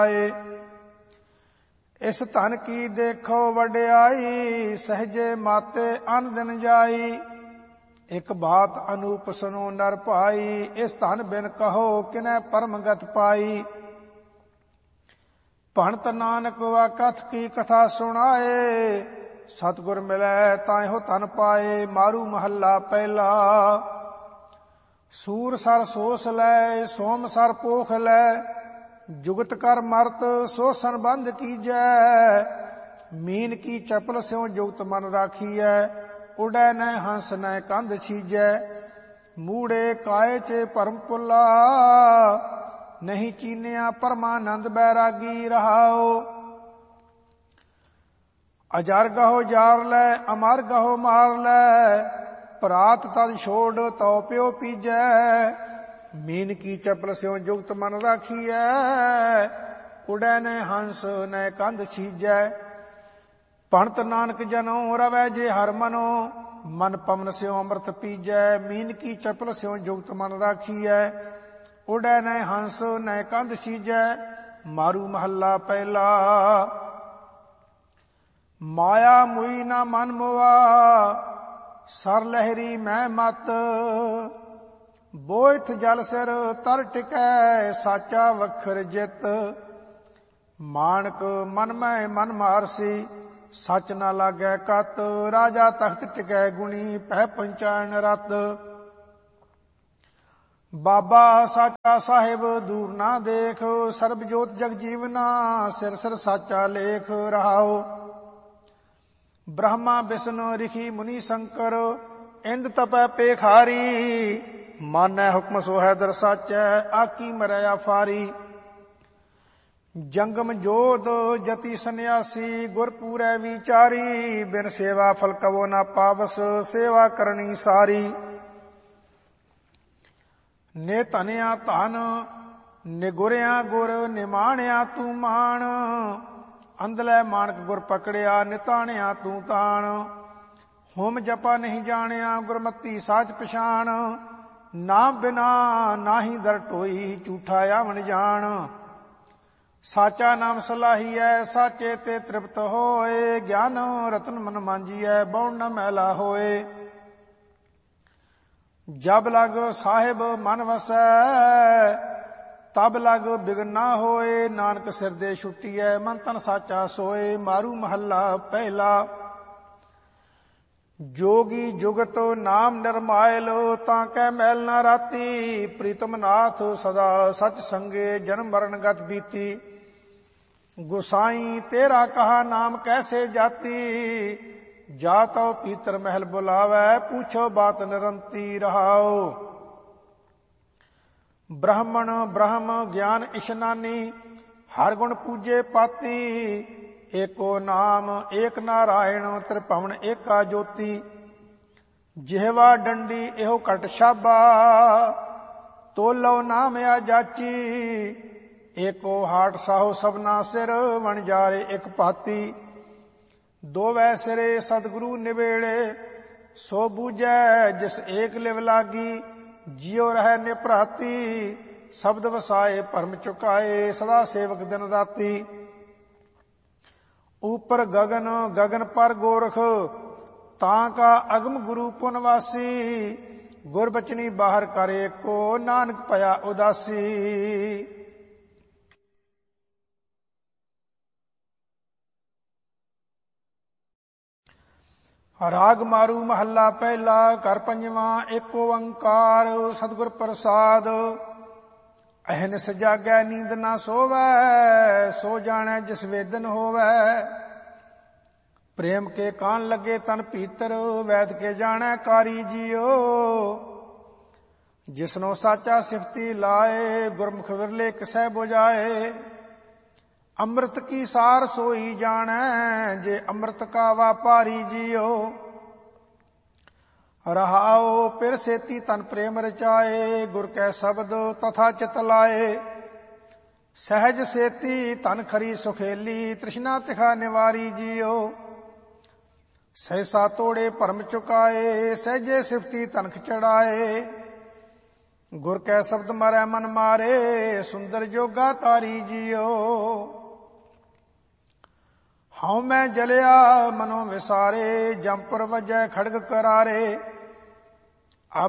ਇਸ ਧਨ ਕੀ ਦੇਖੋ ਵਡਿਆਈ, ਸਹਜੇ ਮਾਤੇ ਅਨ ਦਿਨ ਜਾਈ। ਇਕ ਬਾਤ ਅਨੂਪ ਸੁਨੋ ਨਰ ਭਾਈ, ਇਸ ਧਨ ਬਿਨ ਕਹੋ ਕਿਨੈ ਪਰਮ ਗਤ ਪਾਈ। ਭਣਤ ਨਾਨਕ ਵਾ ਕਥ ਕੀ ਕਥਾ ਸੁਣਾਏ, ਸਤਿਗੁਰ ਮਿਲੈ ਤਾਹਿਓ ਧਨ ਪਾਏ। ਮਾਰੂ ਮਹੱਲਾ ਪਹਿਲਾ। ਸੂਰ ਸਰ ਸੋਸ ਲੈ, ਸੋਮ ਸਰ ਪੋਖ ਲੈ, ਜੁਗਤ ਕਰ ਮਰਤ ਸੋ ਸੰਬੰਧ ਕੀਜੈ। ਮੀਨ ਕੀ ਚਪਲ ਸਿਉ ਜੁਗਤ ਮਨ ਰਾਖੀਐ, ਉਡੈ ਨੈ ਹੰਸ ਨੈ ਕੰਧ ਛੀਜੈ। ਮੂੜੇ ਕਾਏ ਚੇ ਭਰਮ ਪੁੱਲਾ, ਨਹੀਂ ਚੀਨਿਆ ਪਰਮਾਨੰਦ ਬੈਰਾਗੀ ਰਹਾਓ। ਅਜਰ ਗਹੋ ਜਾਰ ਲੈ, ਅਮਰ ਗਹੋ ਮਾਰ ਲੈ, ਭਰਾਤ ਤਦ ਛੋੜ ਤਉ ਪਿਓ ਪੀਜੈ। ਮੀਨ ਕੀ ਚਪਲ ਸਿਉ ਜੁਗਤ ਮਨ ਰਾਖੀਐ, ਉਡੈ ਨੈ ਹੰਸ ਨੈ ਕੰਧ ਛੀਜੈ। ਭਣਤ ਨਾਨਕ ਜਨੋ ਰਵੈ ਜੇ ਹਰ ਮਨੋ, ਮਨ ਪਵਨ ਸਿਉ ਅੰਮ੍ਰਿਤ ਪੀਜੈ। ਮੀਨ ਕੀ ਚਪਲ ਸਿਉ ਜੁਗਤ ਮਨ ਰਾਖੀਐ, ਉਡੈ ਨੈ ਹੰਸ ਨੈ ਕੰਧ ਛੀਜੈ। ਮਾਰੂ ਮਹੱਲਾ ਪਹਿਲਾ। ਮਾਇਆ ਮੁਈ ਨਾ ਮਨ ਮੁਆ, ਸਰ ਲਹਿਰੀ ਮੈਂ ਮਤ। ਬੋਇਥ ਜਲ ਸਿਰ ਤਰ ਟਿਕੈ, ਸਾਚਾ ਵਖਰ ਜਿਤ। ਮਾਣਕ ਮਨ ਮੈਂ ਮਨ ਮਾਰਸੀ, ਸੱਚ ਨਾ ਲਾਗੈ ਕਤ। ਰਾਜਾ ਤਖਤ ਟਿਕੈ ਗੁਣੀ, ਪਹਿ ਪੰਚਾਇਣ ਰਤ। ਬਾਬਾ ਸਾਚਾ ਸਾਹਿਬ ਦੂਰ ਨਾ ਦੇਖ, ਸਰਬ ਜੋਤ ਜਗ ਜੀਵਨਾ, ਸਿਰ ਸਿਰ ਸਾਚਾ ਲੇਖ ਰਹਾਓ। ਬ੍ਰਹਮਾ ਬਿਸ਼ਨ ਰਿਖੀ ਮੁਨੀ ਸ਼ੰਕਰ, ਇੰਦ ਤਪੈ ਪੇਖਾਰੀ। ਮਾਨੈ ਹੁਕਮ ਸੋਹੈ ਦਰ ਸਾਚੈ, ਆਕੀ ਮਰੈ ਆਫਾਰੀ। ਜੰਗਮ ਜੋਧ ਜਤੀ ਸੰਨਿਆਸੀ, ਗੁਰ ਪੂਰੈ ਵਿਚਾਰੀ। ਬਿਨ ਸੇਵਾ ਫਲ ਕਵੋ ਨਾ ਪਾਵਸ, ਸੇਵਾ ਕਰਨੀ ਸਾਰੀ। ਨੇ ਧਨਿਆ ਧਨ, ਨਿਗੁਰਿਆ ਗੁਰ, ਨਿਮਾਣਿਆ ਤੂੰ ਮਾਣ। ਅੰਧਲੇ ਮਾਣਕ ਗੁਰ ਪਕੜਿਆ, ਨਿਤਾਣਿਆ ਤੂੰ ਤਾਣ। ਹੋਮ ਜਪਾ ਨਹੀਂ ਜਾਣਿਆ, ਗੁਰਮਤੀ ਸਾਚ ਪਛਾਣ। ਨਾਮ ਬਿਨਾ ਨਾਹੀ ਦਰ ਟੋਈ, ਝੂਠਾ ਆਵਣ ਜਾਣ। ਸਾਚਾ ਨਾਮ ਸਲਾਹੀਐ, ਸਾਚੇ ਤੇ ਤ੍ਰਿਪਤ ਹੋਏ। ਗਿਆਨ ਰਤਨ ਮਨ ਮਾਂਜੀਐ, ਬਉ ਨ ਮੈਲਾ ਹੋਏ। ਜਬ ਲਗ ਸਾਹਿਬ ਮਨ ਵਸੈ, ਤਬ ਲਗ ਬਿਗਨ ਨਾ ਹੋਏ। ਨਾਨਕ ਸਿਰ ਦੇ ਛੁੱਟੀਐ, ਮਨ ਤਨ ਸਾਚਾ ਸੋਏ। ਮਾਰੂ ਮਹੱਲਾ ਪਹਿਲਾ। ਜੋਗੀ ਜੁਗਤ ਨਾਮ ਨਿਰਮਾਇਲ, ਤਾਂ ਕੈ ਮੈਲ ਨਾ ਰਾਤੀ। ਪ੍ਰੀਤਮ ਨਾਥ ਸਦਾ ਸਚ ਸੰਗੇ, ਜਨਮ ਮਰਨ ਗਤ ਬੀਤੀ। ਗੁਸਾਈ ਤੇਰਾ ਕਹਾ ਨਾਮ ਕੈਸੇ ਜਾਤੀ। ਜਾ ਤਉ ਪੀਤਰ ਮਹਿਲ ਬੁਲਾਵੈ, ਪੁੱਛੋ ਬਾਤ ਨਿਰੰਤੀ ਰਹਾਓ। ਬ੍ਰਾਹਮਣ ਬ੍ਰਹਮ ਗਿਆਨ ਇਸ਼ਨਾਨੀ, ਹਰ ਗੁਣ ਪੂਜੇ ਪਾਤੀ। ਏਕੋ ਨਾਮ ਏਕ ਨਾਰਾਇਣ, ਤ੍ਰਿਭਵਨ ਏਕਾ ਜੋਤੀ। ਜਿਹਵਾ ਡੰਡੀ ਇਹੋ ਘਟ ਛਾਬਾ, ਤੋਲੋ ਨਾਮ ਆ ਜਾਚੀ। ਏਕੋ ਹਾਟ ਸਾਹੋ ਸਭਨਾ ਸਿਰ, ਵਣਜਾਰੇ ਇਕ ਭਾਤੀ। ਦੋਵੈ ਸਿਰੇ ਸਤਿਗੁਰੂ ਨਿਬੇੜੇ, ਸੋ ਬੂਝੈ ਜਿਸ ਏਕ ਲਿਵ ਲਾਗੀ। ਜਿਉ ਰਹਿ ਨਿਭਰਾਤੀ, ਸ਼ਬਦ ਵਸਾਏ ਭਰਮ ਚੁਕਾਏ। ਸਦਾ ਸੇਵਕ ਦਿਨ ਰਾਤੀ। ਉਪਰ ਗਗਨ ਗਗਨ ਪਰ ਗੋਰਖ, ਤਾਂ ਕਾ ਅਗਮ ਗੁਰੂ ਪੁਨਵਾਸੀ। ਗੁਰਬਚਨੀ ਬਾਹਰ ਕਰ ਏਕੋ, ਨਾਨਕ ਭਇਆ ਉਦਾਸੀ। ਰਾਗ ਮਾਰੂ ਮਹੱਲਾ ਪਹਿਲਾ। ਘਰ ਪੰਜਵਾਂ। ਏਕ ਓੰਕਾਰ ਸਤਿਗੁਰ ਪ੍ਰਸਾਦ। ਅਹਨਿਸ ਜਾਗੈ ਨੀਂਦ ਨਾ ਸੋਵੈ, ਸੋ ਜਾਣੈ ਜਿਸ ਵੇਦਨ ਹੋਵੈ। ਪ੍ਰੇਮ ਕੇ ਕਾਨ ਲੱਗੇ ਤਨ ਭੀਤਰ, ਵੈਦ ਕੇ ਜਾਣੈ ਕਾਰੀ ਜੀਓ। ਜਿਸਨੋ ਸਾਚਾ ਸਿਫਤੀ ਲਾਏ, ਗੁਰਮੁਖ ਵਿਰਲੇ ਕਿਸੈ 부ਝਾਏ। ਅੰਮ੍ਰਿਤ ਕੀ ਸਾਰ ਸੋਈ ਜਾਣੈ, ਜੇ ਅੰਮ੍ਰਿਤ ਕਾ ਵਾਪਾਰੀ ਜੀਓ। ਰਹਾਓ ਪਿਰ ਸੇਤੀ ਤਨ ਪ੍ਰੇਮ ਰਚਾਏ, ਗੁਰ ਕੈ ਸ਼ਬਦ ਤਥਾ ਚਿਤ ਲਾਏ। ਸਹਿਜ ਸੇਤੀ ਤਨ ਖਰੀ ਸੁਖੇਲੀ, ਤ੍ਰਿਸ਼ਨਾ ਤਿਖਾ ਨਿਵਾਰੀ ਜੀਓ। ਸਹਿਸਾ ਤੋੜੇ ਭਰਮ ਚੁਕਾਏ, ਸਹਿਜੇ ਸਿਫਤੀ ਤਨਖ ਚੜਾਏ। ਗੁਰ ਕੈ ਸ਼ਬਦ ਮਾਰੈ ਮਨ ਮਾਰੇ, ਸੁੰਦਰ ਜੋਗਾ ਤਾਰੀ ਜੀਓ। ਹਉ ਮੈਂ ਜਲਿਆ ਮਨੋ ਵਿਸਾਰੇ, ਜੰਪੁਰ ਵਜੈ ਖੜਗ ਕਰਾਰੇ।